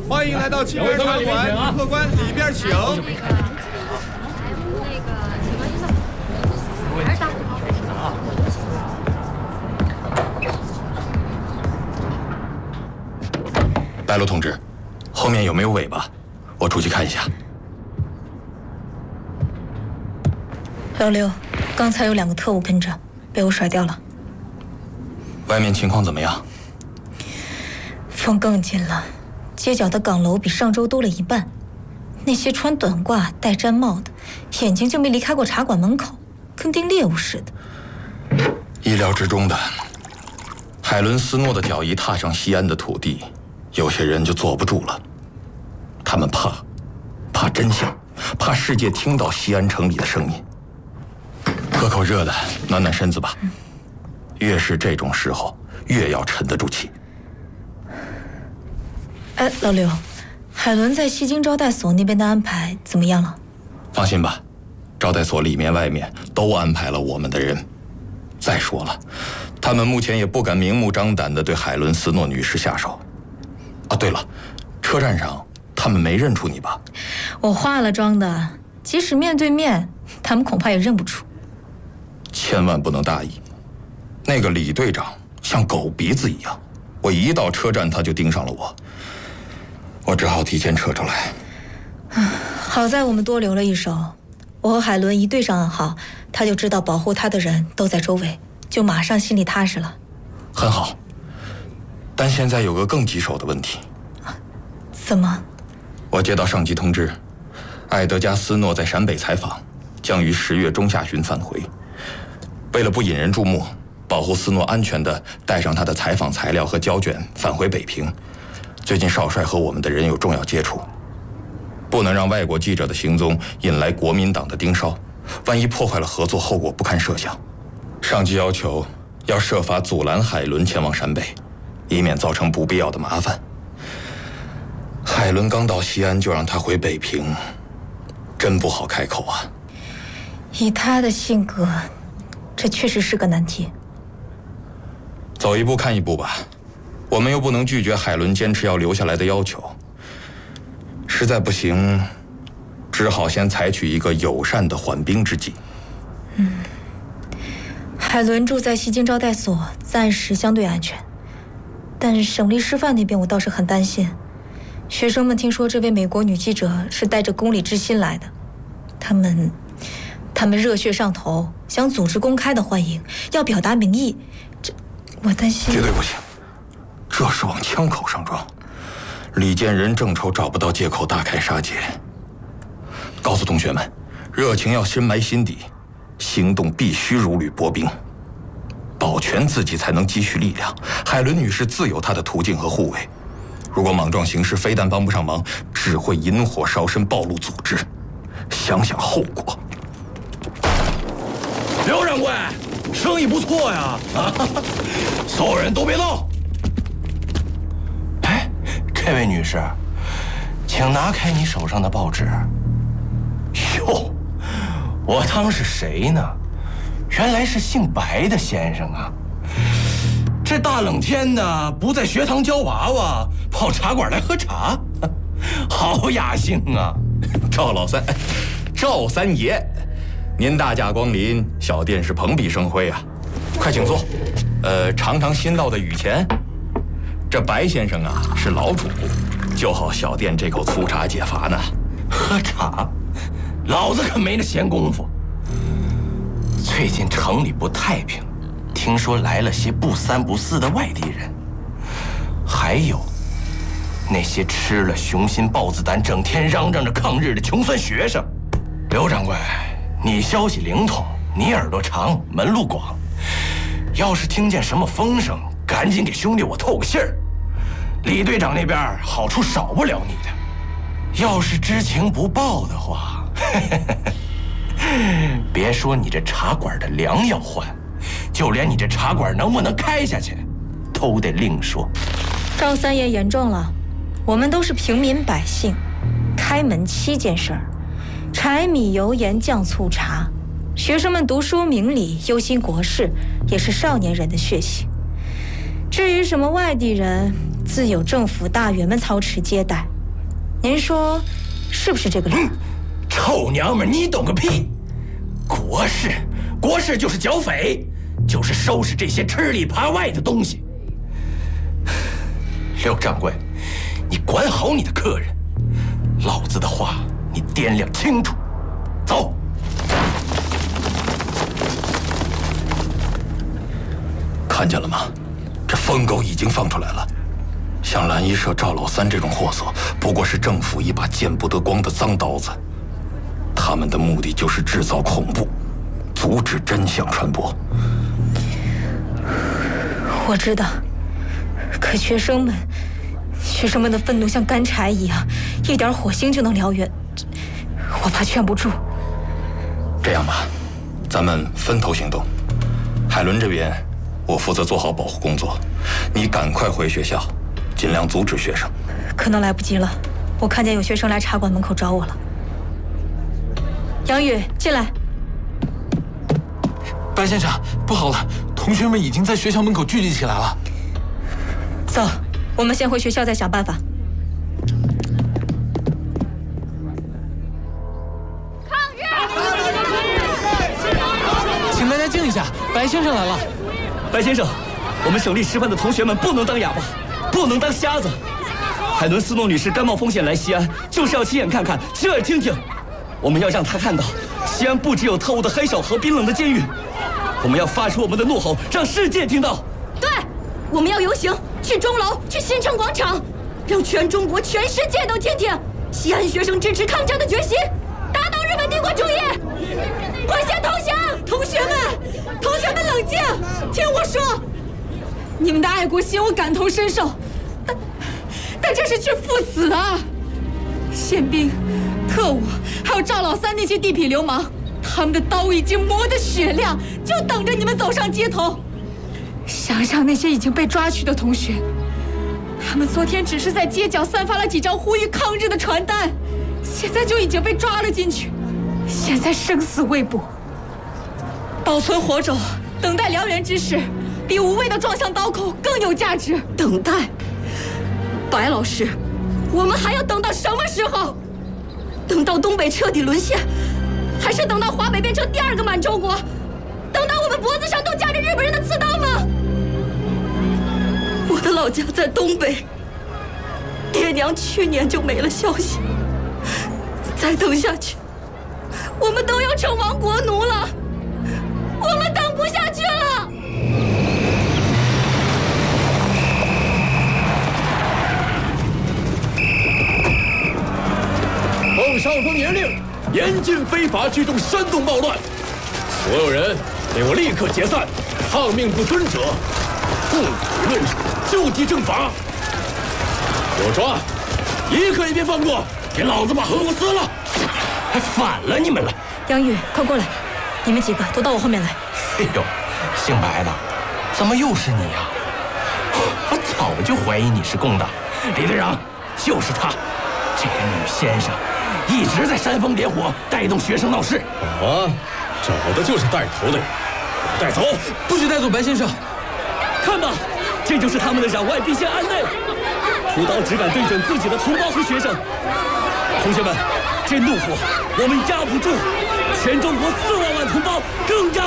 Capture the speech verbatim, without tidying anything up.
欢迎来到七元茶馆，客官里边请。 白鹿同志，后面有没有尾巴？我出去看一下。 老刘，刚才有两个特务跟着，被我甩掉了。 外面情况怎么样？ 风更紧了，街角的岗楼比上周多了一半。那些穿短褂、戴毡帽的，眼睛就没离开过茶馆门口，跟盯猎物似的。 意料之中的。海伦斯诺的脚一踏上西安的土地，有些人就坐不住了。他们怕，怕真相，怕世界听到西安城里的声音。喝口热的，暖暖身子吧。嗯、越是这种时候，越要沉得住气。 哎，老刘，海伦在西京招待所那边的安排怎么样了？ 放心吧，招待所里面外面都安排了我们的人。再说了，他们目前也不敢明目张胆地对海伦斯诺女士下手。啊，对了，车站上他们没认出你吧？ 我化了妆的，即使面对面，他们恐怕也认不出。 千万不能大意，那个李队长像狗鼻子一样，我一到车站他就盯上了我，我只好提前撤出来。 好在我们多留了一手，我和海伦一对上暗号，他就知道保护他的人都在周围，就马上心里踏实了。 很好，但现在有个更棘手的问题。 怎么？ 我接到上级通知，艾德加斯诺在陕北采访，将于十月中下旬返回。为了不引人注目，保护斯诺安全地带上他的采访材料和胶卷返回北平。最近少帅和我们的人有重要接触，不能让外国记者的行踪引来国民党的盯梢，万一破坏了合作，后果不堪设想。上级要求要设法阻拦海伦前往陕北，以免造成不必要的麻烦。海伦刚到西安就让他回北平，真不好开口啊。 以他的性格，这确实是个难题。 走一步看一步吧，我们又不能拒绝海伦坚持要留下来的要求。实在不行，只好先采取一个友善的缓兵之计。 嗯，海伦住在西京招待所，暂时相对安全，但省立师范那边我倒是很担心。学生们听说这位美国女记者是带着公理之心来的，他们他们热血上头，想组织公开的欢迎，要表达民意。这我担心绝对不行，这是往枪口上撞。李建仁正愁找不到借口大开杀戒。告诉同学们，热情要深埋心底，行动必须如履薄冰，保全自己才能积蓄力量。海伦女士自有她的途径和护卫，如果莽撞行事，非但帮不上忙，只会引火烧身，暴露组织。想想后果。 刘掌柜，生意不错呀！啊，所有人都别动。哎，这位女士，请拿开你手上的报纸。哟，我当是谁呢？原来是姓白的先生啊！这大冷天的，不在学堂教娃娃，跑茶馆来喝茶，好雅兴啊！ 赵老三，赵三爷，您大驾光临，小店是蓬荜生辉啊！快请坐，呃，尝尝新烙的雨前。这白先生啊是老主顾，就好小店这口粗茶解乏呢。 喝茶，老子可没那闲工夫。最近城里不太平，听说来了些不三不四的外地人，还有那些吃了雄心豹子胆，整天嚷嚷着抗日的穷酸学生。刘掌柜，你消息灵通，你耳朵长，门路广，要是听见什么风声，赶紧给兄弟我透个信儿。李队长那边好处少不了你的，要是知情不报的话，别说你这茶馆的粮要换，就连你这茶馆能不能开下去，都得另说。 赵三爷言重了，我们都是平民百姓，开门七件事儿：柴米油盐酱醋茶。学生们读书明理，忧心国事，也是少年人的血性。至于什么外地人，自有政府大员们操持接待， 您说是不是这个理？ 嗯，臭娘们，你懂个屁！国事，国事就是剿匪，就是收拾这些吃里扒外的东西。刘掌柜，你管好你的客人，老子的话你掂量清楚。走。 看见了吗？这疯狗已经放出来了。像蓝衣社赵老三这种货色，不过是政府一把见不得光的脏刀子。他们的目的就是制造恐怖，阻止真相传播。 我知道，可学生们，学生们的愤怒像干柴一样，一点火星就能燎原，我怕劝不住。 这样吧，咱们分头行动。海伦这边，我负责做好保护工作，你赶快回学校，尽量阻止学生。 可能来不及了，我看见有学生来茶馆门口找我了。杨宇，进来。 白先生，不好了，同学们已经在学校门口聚集起来了。 走，我们先回学校再想办法。 请大家静一下，白先生来了。 白先生，我们省立师范的同学们不能当哑巴，不能当瞎子。海伦斯诺女士甘冒风险来西安，就是要亲眼看看，亲耳听听。我们要让她看到，西安不只有特务的黑手和冰冷的监狱。我们要发出我们的怒吼，让世界听到。 对，我们要游行，去钟楼，去新城广场，让全中国、全世界都听听西安学生支持抗战的决心，打倒日本帝国主义。快些投降！同学们，同学们冷静，听我说，你们的爱国心我感同身受，但但这是去赴死啊！宪兵、特务，还有赵老三那些地痞流氓，他们的刀已经磨得雪亮，就等着你们走上街头。想想那些已经被抓去的同学，他们昨天只是在街角散发了几张呼吁抗日的传单，现在就已经被抓了进去，现在生死未卜。保存火种，等待燎原之时，比无谓的撞向刀口更有价值。等待，白老师，我们还要等到什么时候？等到东北彻底沦陷，还是等到华北变成第二个满洲国？等到我们脖子上都夹着日本人的刺刀吗？我的老家在东北，爹娘去年就没了消息。再等下去，我们都要成亡国奴了，我们等不下去了。 奉上峰严令，严禁非法聚众煽动暴乱，所有人给我立刻解散，抗命不遵者，共匪论处，就地正法。给我抓，一个也别放过，给老子把横幅撕了！ 还反了你们了！ 杨宇，快过来，你们几个都到我后面来。 哎呦，姓白的，怎么又是你呀、啊？我早就怀疑你是共党。李队长，就是他，这个女先生。一直在煽风点火，带动学生闹事。 啊，找的就是带头的人，带走！ 不许带走白先生！ 看吧，这就是他们的攘外必先安内，屠刀只敢对准自己的同胞和学生。同学们，这怒火我们压不住，全中国四万万同胞更压